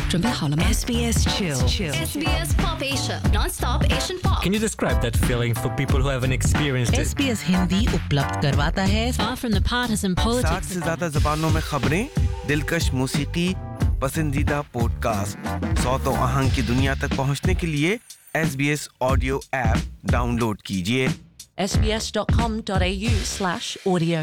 准备好了吗 SBS Chill. SBS Pop Asia, non-stop Asian pop. Can you describe that feeling for people who haven't experienced it? SBS Hindi उपलब्ध करवाता है Far from the partisan 60 politics से ज्यादा जबानों में खबरें, दिलकश मौसीकी, पसंदीदा पॉडकास्ट, सौतों आहंग की दुनिया तक पहुंचने के लिए SBS ऑडियो ऐप डाउनलोड कीजिए। sbs.com.au/audio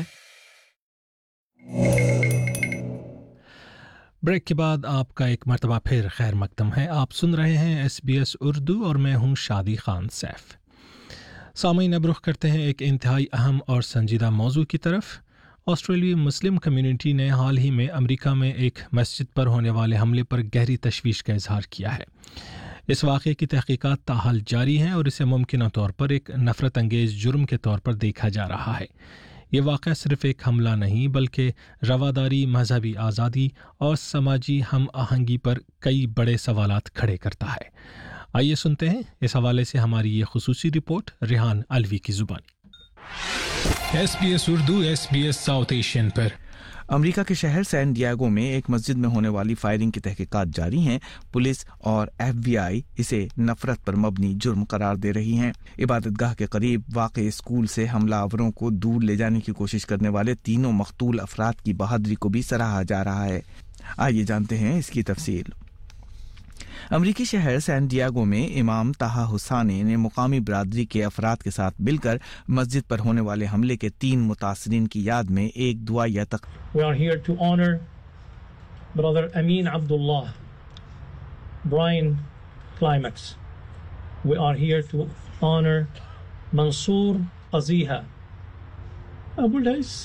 ब्रेक के बाद आपका एक मर्तबा फिर खैर मकदम है। आप सुन रहे हैं SBS उर्दू और मैं हूं शादी खान सैफ। सामीन अब रुख करते हैं एक इंतहाई अहम और संजीदा मौजू की तरफ। ऑस्ट्रेलियाई मुस्लिम कम्युनिटी ने हाल ही में अमेरिका में एक मस्जिद पर होने वाले हमले पर गहरी तशवीश का इजहार किया है। इस वाक़े की तहकीकात ताहाल जारी हैं और इसे मुमकिन तौर पर एक नफ़रत अंगेज़ जुर्म के तौर पर देखा जा रहा है। ये वाक़या सिर्फ़ एक हमला नहीं बल्कि रवादारी, मजहबी आज़ादी और समाजी हम आहंगी पर कई बड़े सवालात खड़े करता है। आइए सुनते हैं इस हवाले से हमारी ये खुसूसी रिपोर्ट रिहान अलवी की ज़ुबानी। SBS Urdu SBS south Asian पर। अमेरिका के शहर सैन डिएगो में एक मस्जिद में होने वाली फायरिंग की तहकीकात जारी हैं। पुलिस और FBI इसे नफरत पर मबनी जुर्म करार दे रही हैं। इबादतगाह के करीब वाक़े स्कूल से हमलावरों को दूर ले जाने की कोशिश करने वाले तीनों मकतूल अफराद की बहादुरी को भी सराहा जा रहा है। आइए जानते हैं इसकी तफसील। अमरीकी शहर सैन डिएगो में इमाम ताहा हुसैनी ने मुकामी बरादरी के अफराद के साथ मिलकर मस्जिद पर होने वाले हमले के 3 मुतासरीन की याद में एक दुआया तक We are here to honor Brother Amin Abdullah, Brian Climax. We are here to honor Mansour Aziha, Abu Lais,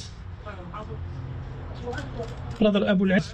Brother Abu Lais.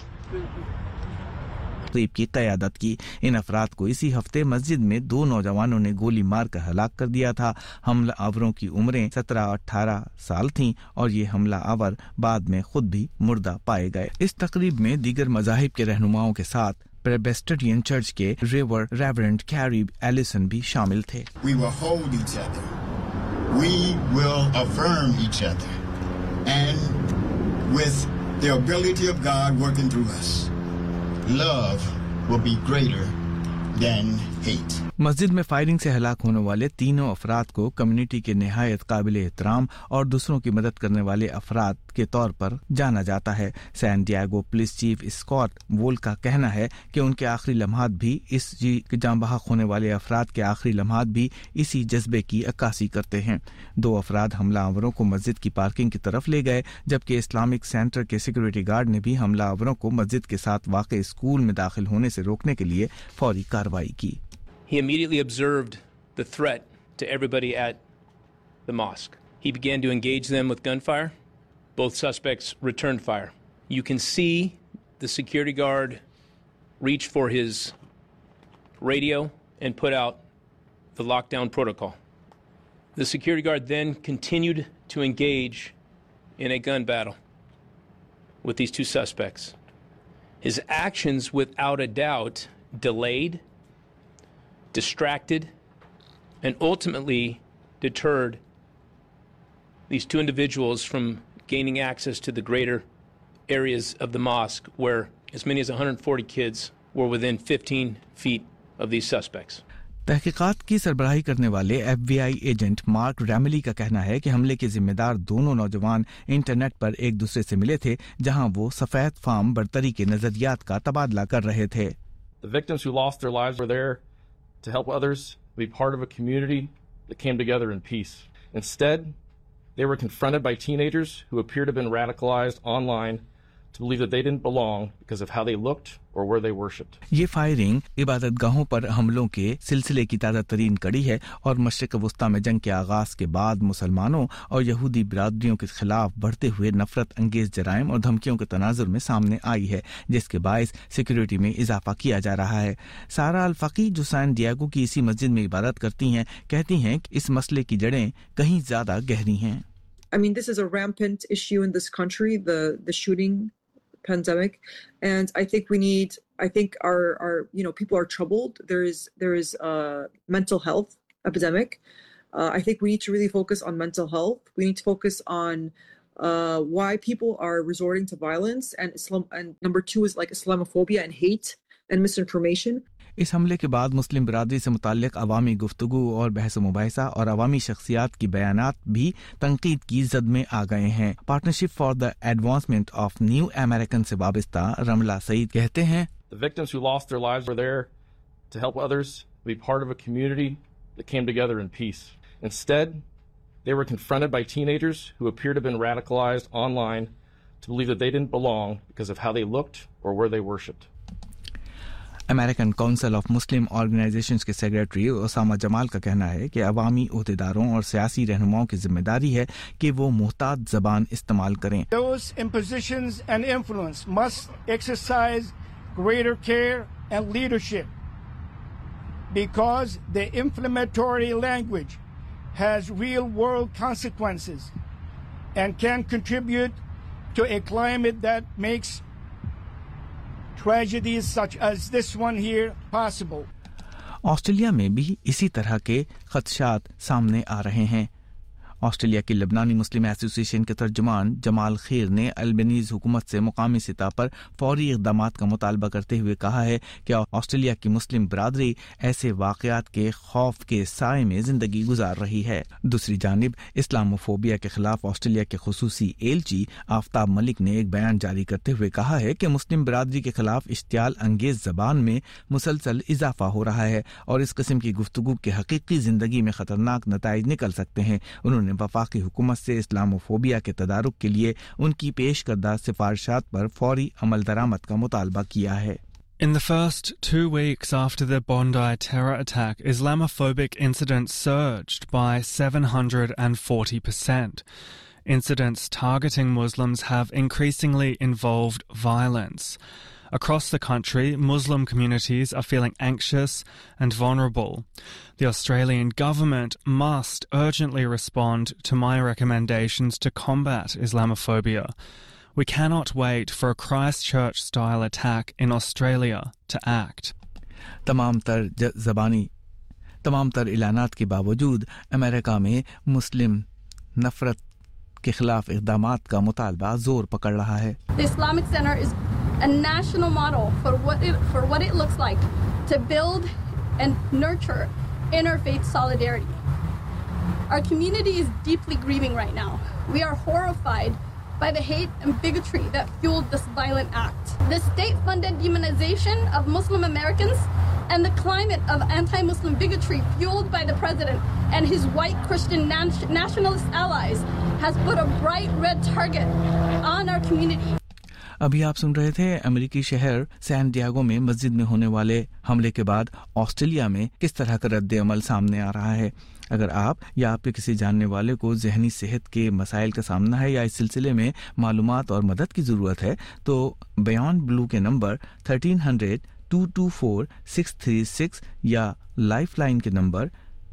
तकरीब की क़यादत की। इन अफराद को इसी हफ्ते मस्जिद में 2 नौजवानों ने गोली मार कर हलाक कर दिया था। हमलावरों की उम्रें 17-18 साल थीं और ये हमलावर बाद में खुद भी मुर्दा पाए गए। इस तकरीब में दीगर मज़ाहिब के रहनुमाओं के साथ प्रेस्बिटेरियन चर्च के रेवरेंड कैरी एलिसन भी शामिल थे। We will hold each other. We will affirm each other. And with the ability of God working through us, love will be greater than hate. मस्जिद में फायरिंग से हलाक होने वाले तीनों अफराद को कम्युनिटी के निहायत काबिल एहतराम और दूसरों की मदद करने वाले अफराद के तौर पर जाना जाता है। San Diego police chief Scott वोल का कहना है कि उनके आखिरी लम्हात भी जाँ बहक होने वाले अफराद के आखिरी लम्हात भी इसी जज्बे की अक्कासी करते हैं। 2 अफराद हमलावरों को मस्जिद की पार्किंग की तरफ ले गए, जबकि इस्लामिक सेंटर के सिक्योरिटी गार्ड ने भी हमलावरों को मस्जिद के साथ वाक़े स्कूल में दाखिल होने से रोकने के लिए फौरी कार्रवाई की। He immediately observed the threat to everybody at the mosque. He began to engage them with gunfire. Both suspects returned fire. You can see the security guard reach for his radio and put out the lockdown protocol. The security guard then continued to engage in a gun battle with these 2 suspects. His actions, without a doubt, delayed, distracted, and ultimately deterred these 2 individuals from gaining access to the greater areas of the mosque where as many as 140 kids were within 15 feet of these suspects. तहकीकात की सरबराही करने वाले FBI agent mark रैमली का कहना है कि हमले के जिम्मेदार दोनों नौजवान इंटरनेट पर एक दूसरे से मिले थे, जहां वो सफेद फार्म बर्तरी के नजरियात का तबादला कर रहे थे। The victims who lost their lives were there to help others be part of a community that came together in peace. Instead, they were confronted by teenagers who appeared to have been radicalized online to believe that they didn't belong because of how they looked or where they worshipped. ये firing इबादतगाहों पर हमलों के सिलसिले की ताज़ा तरीन कड़ी है और मशरिक़ वस्ता में जंग के आगाज के बाद मुसलमानों और यहूदी बिरादरियों के खिलाफ बढ़ते हुए नफरत अंगेज जराइम और धमकियों के तनाजुर में सामने आई है, जिसके बायस सिक्योरिटी में इजाफा किया जा रहा है। सारा अल-फकी जो सैन डिएगो की इसी मस्जिद में इबादत करती हैं, कहती हैं कि इस मसले की जड़ें कहीं ज्यादा गहरी हैं। I mean, this is a rampant issue in this country, the shooting pandemic, and I think our people are troubled. There is a mental health epidemic. I think we need to really focus on mental health. We need to focus on why people are resorting to violence, and number 2 is like Islamophobia and hate. and misinformation. इस हमले के बाद मुस्लिम बिरादरी से मुताल्लिक अवामी गुफ्तगू और बहस मुबाहिसा और अवामी शख्सियात की बयानात भी तनकीद की जद में आ गए हैं। Partnership for the advancement of new American से वाबस्ता रमला सईद कहते हैं, The victims who lost their lives were there to help others be part of a community that came together in peace. Instead, they were confronted by teenagers who appeared to have been radicalized online to believe that they didn't belong because of how they looked or where they worshipped. American council of Muslim organisations के secretary Osama Jamal का कहना है कि अवामी ओहदेदारों और सियासी रहनुमाओं की जिम्मेदारी है कि वो मुहतात ज़बान इस्तेमाल करें। Those in positions and influence must exercise greater care and leadership because the inflammatory language has real-world consequences and can contribute to a climate that makes tragedies such as this one here possible. Australia में भी इसी तरह के खदशात सामने आ रहे हैं। Australia की लबनानी मुस्लिम association के तर्जुमान जमाल खीर ने अल्बनीज़ हुकूमत से मुकामी सतह पर फौरी इक़दामात का मुतालबा करते हुए कहा है कि ऑस्ट्रेलिया की मुस्लिम बिरादरी ऐसे वाक़यात के खौफ के साए में जिंदगी गुजार रही है। दूसरी जानिब इस्लामोफोबिया के खिलाफ ऑस्ट्रेलिया के खुसूसी एलची आफ्ताब मलिक ने एक बयान जारी करते हुए कहा है कि मुस्लिम बिरादरी के खिलाफ इश्तियाल अंगेज ज़बान में मुसलसल इजाफा हो रहा है और इस किस्म की गुफ्तगू के हकीकी जिंदगी में खतरनाक नताइज निकल सकते हैं। उन्होंने वफाकी हुकूमत से इस्लामोफोबिया के तदारुक के लिए उनकी पेश करदा सिफारिशात पर फौरी अमल दरामद का मुतालबा किया है। In the first 2 weeks after the Bondi terror attack, Islamophobic incidents surged by 740%. Incidents targeting Muslims have increasingly involved violence. Across the country, Muslim communities are feeling anxious and vulnerable. The Australian government must urgently respond to my recommendations to combat Islamophobia. We cannot wait for a Christchurch-style attack in Australia to act. तमाम तर इलानात के बावजूद America में मुस्लिम नफरत के खिलाफ इक़दामात का मुतालबा जोर पकड़ रहा है। The Islamic Center is a national model for what it looks like to build and nurture interfaith solidarity. Our community is deeply grieving right now. We are horrified by the hate and bigotry that fueled this violent act. The state-funded demonization of Muslim Americans and the climate of anti-Muslim bigotry fueled by the president and his white Christian nationalist allies has put a bright red target on our community. अभी आप सुन रहे थे अमेरिकी शहर San Diego में मस्जिद में होने वाले हमले के बाद ऑस्ट्रेलिया में किस तरह का रद्द अमल सामने आ रहा है। अगर आप या आपके किसी जानने वाले को जहनी सेहत के मसाइल का सामना है या इस सिलसिले में मालूमात और मदद की ज़रूरत है तो बियॉन्ड ब्लू के नंबर 1300-224-636 या लाइफलाइन के नंबर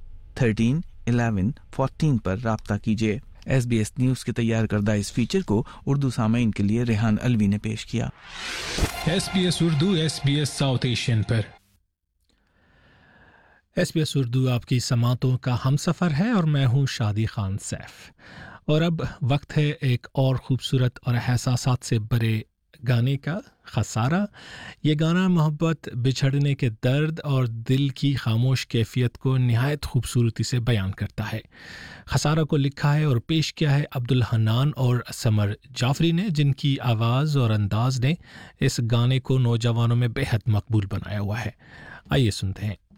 131114 पर राब्ता कीजिए। SBS न्यूज़ के तैयार करदा इस फीचर को उर्दू सामीन के लिए रेहान अलवी ने पेश किया। SBS Urdu SBS south Asian पर। SBS उर्दू आपकी समातों का हमसफ़र है और मैं हूं शादी खान सैफ। और अब वक्त है एक और ख़ूबसूरत और एहसासात से भरे गाने का, खसारा। ये गाना मोहब्बत, बिछड़ने के दर्द और दिल की खामोश कैफियत को निहायत खूबसूरती से बयान करता है। खसारा को लिखा है और पेश किया है अब्दुल हन्नान और समर जाफरी ने, जिनकी आवाज़ और अंदाज ने इस गाने को नौजवानों में बेहद मकबूल बनाया हुआ है। आइए सुनते हैं।